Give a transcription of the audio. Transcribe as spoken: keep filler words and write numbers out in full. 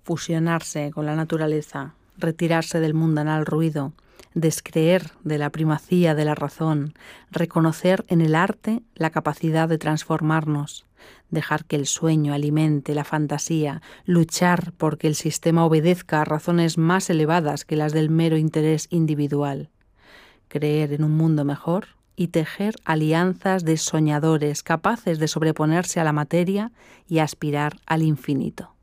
fusionarse con la naturaleza, retirarse del mundanal ruido, descreer de la primacía de la razón, reconocer en el arte la capacidad de transformarnos, dejar que el sueño alimente la fantasía, luchar porque el sistema obedezca a razones más elevadas que las del mero interés individual, creer en un mundo mejor y tejer alianzas de soñadores capaces de sobreponerse a la materia y aspirar al infinito.